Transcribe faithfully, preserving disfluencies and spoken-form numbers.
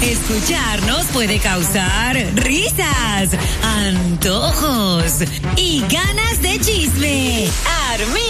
Escucharnos puede causar risas, antojos y ganas de chisme. Armin